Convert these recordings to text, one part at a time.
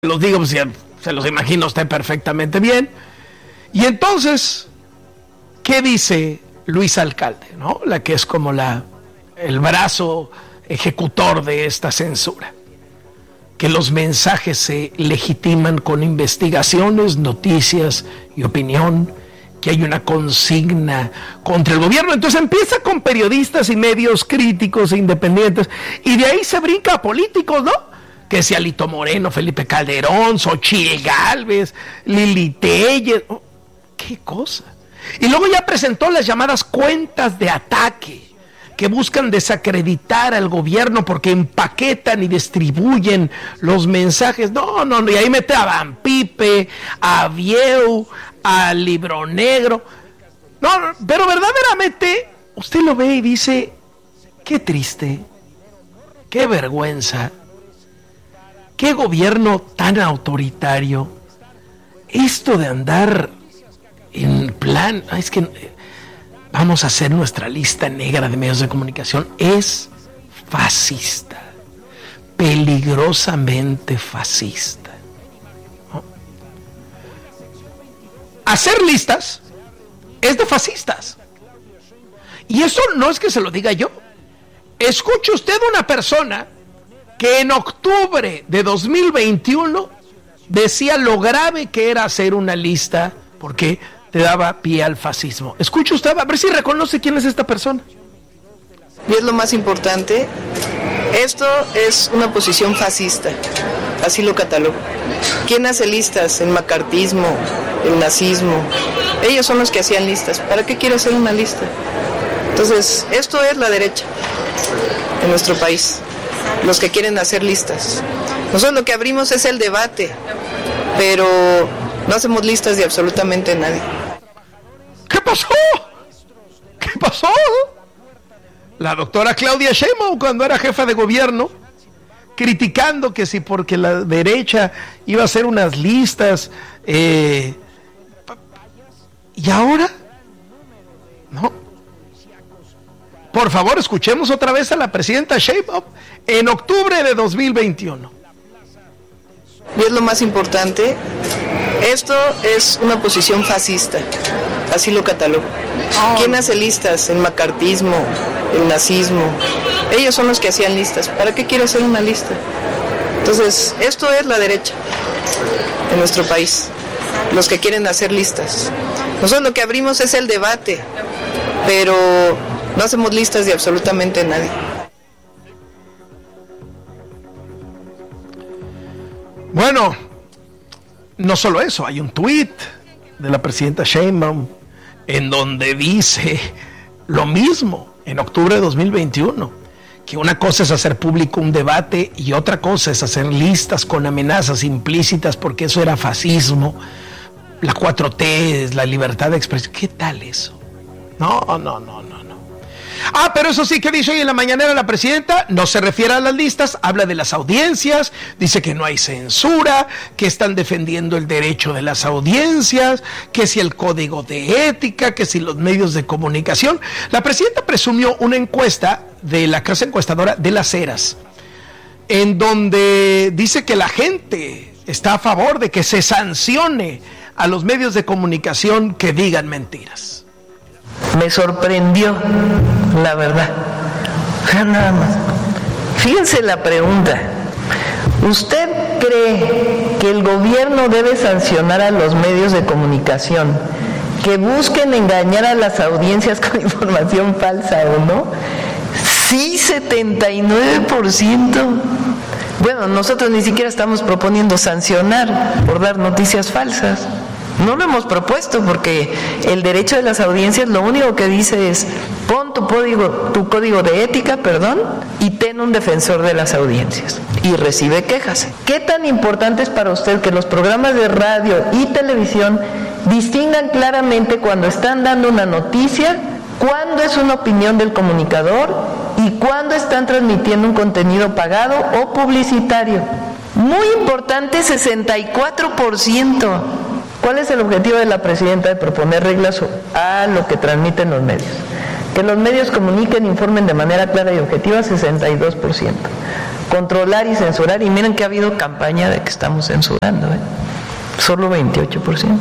Los digo, pues, se los imagino usted perfectamente bien. Y entonces, ¿qué dice Luis Alcalde, ¿no? La que es como el brazo ejecutor de esta censura. Que los mensajes se legitiman con investigaciones, noticias y opinión, que hay una consigna contra el gobierno. Entonces empieza con periodistas y medios críticos e independientes, y de ahí se brinca a políticos, ¿no? Que sea Alito Moreno, Felipe Calderón, Xochitl Gálvez, Lili Telles, oh, qué cosa. Y luego ya presentó las llamadas cuentas de ataque, que buscan desacreditar al gobierno porque empaquetan y distribuyen los mensajes. No, y ahí mete a Van Pipe, a Vieu, a Libro Negro. No, pero verdaderamente usted lo ve y dice, qué triste, qué vergüenza. ¿Qué gobierno tan autoritario? Esto de andar en plan, es que vamos a hacer nuestra lista negra de medios de comunicación, es fascista, peligrosamente fascista, ¿no? Hacer listas es de fascistas. Y eso no es que se lo diga yo. Escuche usted una persona que en octubre de 2021 decía lo grave que era hacer una lista porque te daba pie al fascismo. Escuche usted, a ver si reconoce quién es esta persona. Y es lo más importante, esto es una posición fascista, así lo catalogo. ¿Quién hace listas? El macartismo, el nazismo, ellos son los que hacían listas. ¿Para qué quiere hacer una lista? Entonces, esto es la derecha en nuestro país. Los que quieren hacer listas. Nosotros lo que abrimos es el debate, pero no hacemos listas de absolutamente nadie. ¿Qué pasó? ¿Qué pasó? La doctora Claudia Sheinbaum, cuando era jefa de gobierno, criticando que si porque la derecha iba a hacer unas listas, y ahora, ¿no? Por favor, escuchemos otra vez a la presidenta Sheinbaum en octubre de 2021. Y es lo más importante, esto es una posición fascista, así lo catalogo. ¿Quién hace listas? El macartismo, el nazismo, ellos son los que hacían listas. ¿Para qué quiere hacer una lista? Entonces, esto es la derecha en nuestro país, los que quieren hacer listas. Nosotros lo que abrimos es el debate, pero no hacemos listas de absolutamente nadie. Bueno, no solo eso, hay un tuit de la presidenta Sheinbaum en donde dice lo mismo en octubre de 2021, que una cosa es hacer público un debate y otra cosa es hacer listas con amenazas implícitas porque eso era fascismo, la 4T es la libertad de expresión. ¿Qué tal eso? No. Ah, pero eso sí, que dice hoy en la mañanera la presidenta, no se refiere a las listas, habla de las audiencias, dice que no hay censura, que están defendiendo el derecho de las audiencias, que si el código de ética, que si los medios de comunicación. La presidenta presumió una encuesta de la casa encuestadora de Las Heras, en donde dice que la gente está a favor de que se sancione a los medios de comunicación que digan mentiras. Me sorprendió, la verdad. Nada más. Fíjense la pregunta. ¿Usted cree que el gobierno debe sancionar a los medios de comunicación que busquen engañar a las audiencias con información falsa o no? Sí, 79%. Bueno, nosotros ni siquiera estamos proponiendo sancionar por dar noticias falsas. No lo hemos propuesto porque el derecho de las audiencias lo único que dice es pon tu código de ética, y ten un defensor de las audiencias y recibe quejas. ¿Qué tan importante es para usted que los programas de radio y televisión distingan claramente cuando están dando una noticia, cuándo es una opinión del comunicador y cuándo están transmitiendo un contenido pagado o publicitario? Muy importante, 64%. ¿Cuál es el objetivo de la presidenta de proponer reglas a lo que transmiten los medios? Que los medios comuniquen e informen de manera clara y objetiva, 62%. controlar y censurar, y miren que ha habido campaña de que estamos censurando, solo 28%.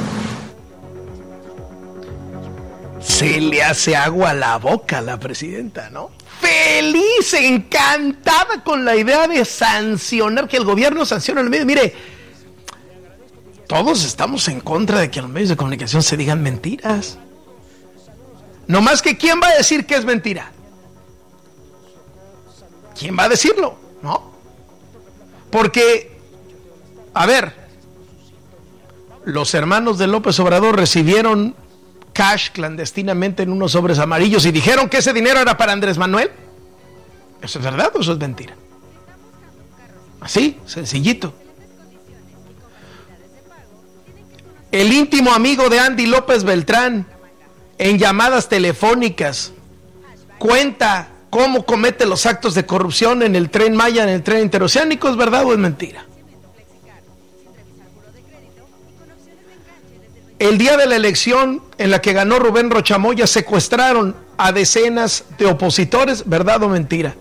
Se le hace agua a la boca a la presidenta, ¿no? Feliz, encantada con la idea de sancionar, que el gobierno sancione a los medios. Mire, todos estamos en contra de que en los medios de comunicación se digan mentiras. No más que ¿quién va a decir que es mentira? ¿Quién va a decirlo? ¿No? Porque, a ver, los hermanos de López Obrador recibieron cash clandestinamente en unos sobres amarillos y dijeron que ese dinero era para Andrés Manuel. ¿Eso es verdad o eso es mentira? Así, sencillito. El íntimo amigo de Andy López Beltrán, en llamadas telefónicas, cuenta cómo comete los actos de corrupción en el Tren Maya, en el tren interoceánico. ¿Es verdad o es mentira? El día de la elección en la que ganó Rubén Rochamoya, secuestraron a decenas de opositores. ¿Verdad o mentira?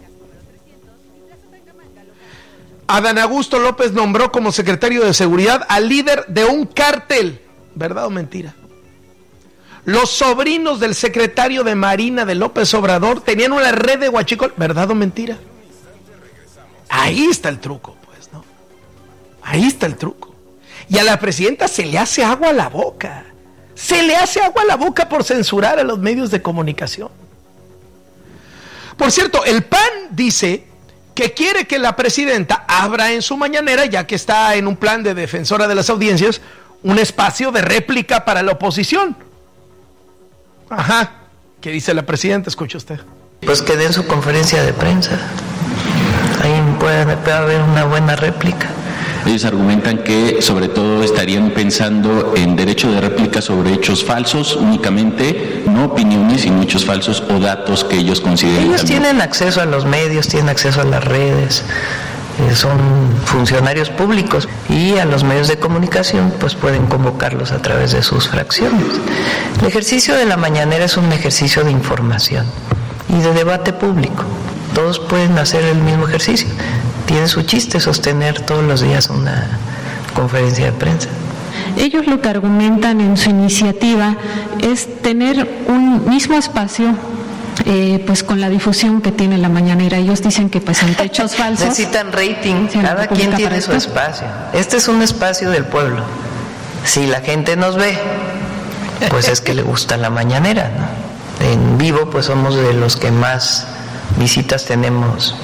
Adán Augusto López nombró como secretario de Seguridad al líder de un cártel. ¿Verdad o mentira? Los sobrinos del secretario de Marina de López Obrador tenían una red de huachicol. ¿Verdad o mentira? Ahí está el truco, pues, ¿no? Ahí está el truco. Y a la presidenta se le hace agua a la boca. Se le hace agua a la boca por censurar a los medios de comunicación. Por cierto, el PAN dice que quiere que la presidenta abra en su mañanera, ya que está en un plan de defensora de las audiencias, un espacio de réplica para la oposición. Ajá. ¿Qué dice la presidenta? Escuche usted. Pues que den su conferencia de prensa. Ahí puede haber una buena réplica. Ellos argumentan que sobre todo estarían pensando en derecho de réplica sobre hechos falsos únicamente, no opiniones, sino hechos falsos o datos que ellos consideren. Ellos tienen acceso a los medios, tienen acceso a las redes, son funcionarios públicos, y a los medios de comunicación pues pueden convocarlos a través de sus fracciones. El ejercicio de la mañanera es un ejercicio de información y de debate público. Todos pueden hacer el mismo ejercicio. Tiene su chiste sostener todos los días una conferencia de prensa. Ellos lo que argumentan en su iniciativa es tener un mismo espacio, pues con la difusión que tiene la mañanera. Ellos dicen que pues ante hechos falsos necesitan rating, cada quien tiene su espacio. Este es un espacio del pueblo. Si la gente nos ve, pues es que le gusta la mañanera, ¿no? En vivo pues somos de los que más visitas tenemos.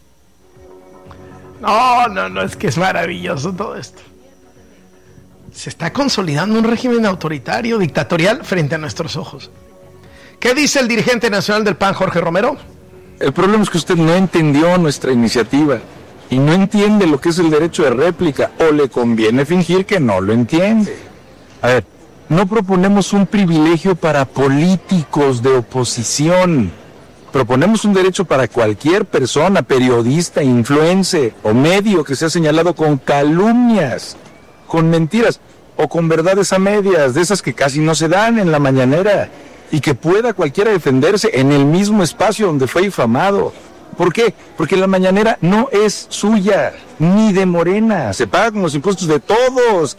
No, es que es maravilloso todo esto. Se está consolidando un régimen autoritario, dictatorial, frente a nuestros ojos. ¿Qué dice el dirigente nacional del PAN, Jorge Romero? El problema es que usted no entendió nuestra iniciativa y no entiende lo que es el derecho de réplica, o le conviene fingir que no lo entiende. A ver, no proponemos un privilegio para políticos de oposición. Proponemos un derecho para cualquier persona, periodista, influencer o medio que sea señalado con calumnias, con mentiras o con verdades a medias, de esas que casi no se dan en la mañanera, y que pueda cualquiera defenderse en el mismo espacio donde fue difamado. ¿Por qué? Porque la mañanera no es suya, ni de Morena, se paga con los impuestos de todos.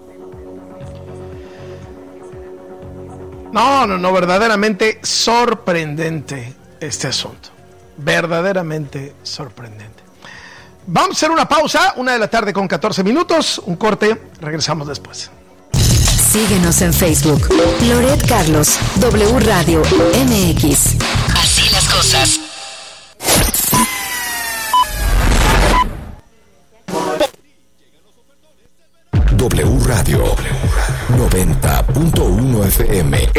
No, verdaderamente sorprendente este asunto. Verdaderamente sorprendente. Vamos a hacer una pausa, 1:14 p.m, un corte, regresamos después. Síguenos en Facebook, Loret Carlos, W Radio MX. Así las cosas. W Radio 90.1 FM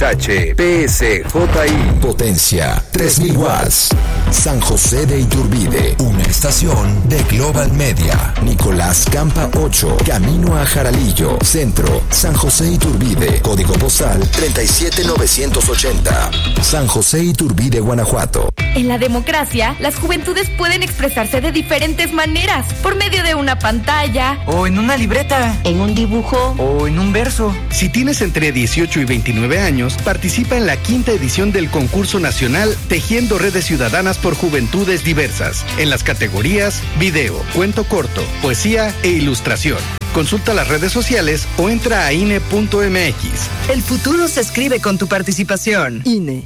XHPSJI Potencia 3000 watts San José de Iturbide, una estación de Global Media. Nicolás Campa 8, camino a Jaralillo, Centro, San José Iturbide, código postal 37980, San José Iturbide, Guanajuato. En la democracia, las juventudes pueden expresarse de diferentes maneras, por medio de una pantalla, o en una libreta, en un dibujo, o en un diverso. Si tienes entre 18 y 29 años, participa en la 5ª edición del concurso nacional Tejiendo Redes Ciudadanas por Juventudes Diversas, en las categorías video, cuento corto, poesía e ilustración. Consulta las redes sociales o entra a INE.mx. El futuro se escribe con tu participación. INE.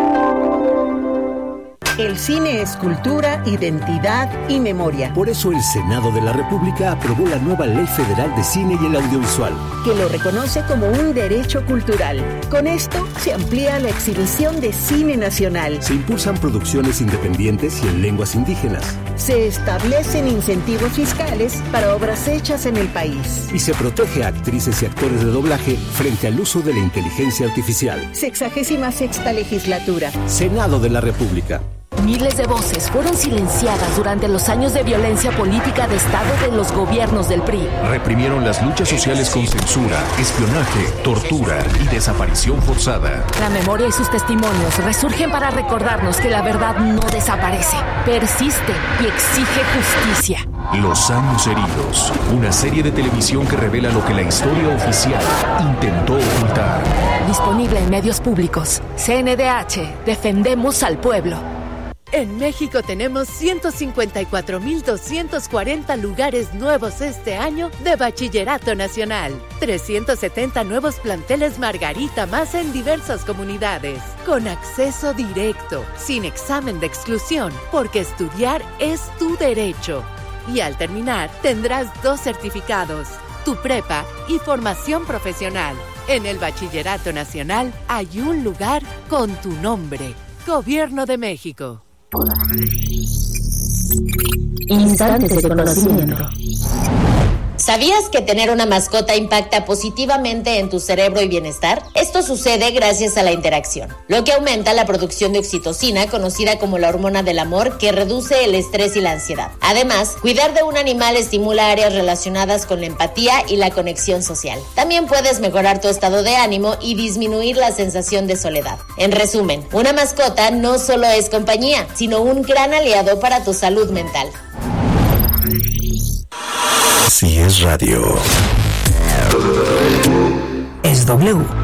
El cine es cultura, identidad y memoria. Por eso el Senado de la República aprobó la nueva Ley Federal de Cine y el Audiovisual, que lo reconoce como un derecho cultural. Con esto se amplía la exhibición de cine nacional. Se impulsan producciones independientes y en lenguas indígenas. Se establecen incentivos fiscales para obras hechas en el país. Y se protege a actrices y actores de doblaje frente al uso de la inteligencia artificial. 66ª legislatura. Senado de la República. Miles de voces fueron silenciadas durante los años de violencia política de Estado de los gobiernos del PRI. Reprimieron las luchas sociales con censura, espionaje, tortura y desaparición forzada. La memoria y sus testimonios resurgen para recordarnos que la verdad no desaparece, persiste y exige justicia. Los años heridos, una serie de televisión que revela lo que la historia oficial intentó ocultar. Disponible en medios públicos. CNDH, defendemos al pueblo. En México tenemos 154,240 lugares nuevos este año de Bachillerato Nacional. 370 nuevos planteles Margarita más en diversas comunidades. Con acceso directo, sin examen de exclusión, porque estudiar es tu derecho. Y al terminar, tendrás 2 certificados, tu prepa y formación profesional. En el Bachillerato Nacional hay un lugar con tu nombre. Gobierno de México. Instantes de conocimiento. ¿Sabías que tener una mascota impacta positivamente en tu cerebro y bienestar? Esto sucede gracias a la interacción, lo que aumenta la producción de oxitocina, conocida como la hormona del amor, que reduce el estrés y la ansiedad. Además, cuidar de un animal estimula áreas relacionadas con la empatía y la conexión social. También puedes mejorar tu estado de ánimo y disminuir la sensación de soledad. En resumen, una mascota no solo es compañía, sino un gran aliado para tu salud mental. Si es radio. Es W.